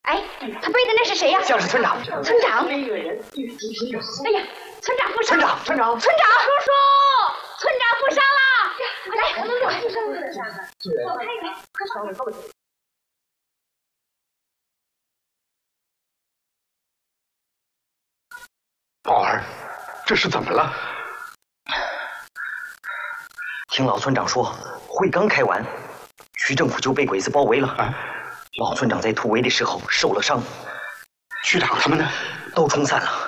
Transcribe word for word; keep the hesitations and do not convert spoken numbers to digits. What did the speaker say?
哎，他背的那是谁呀？ 像是村长。 村长。哎呀，村长负伤。 村长，村长， 村长，叔叔，村长负伤了！快来，快来，快来！我拍一拍，快稍微稍微。 宝儿，这是怎么了？ 听老村长说，会刚开完，区政府就被鬼子包围了。啊、老村长在突围的时候受了伤， 区长他们呢？ 都冲散了。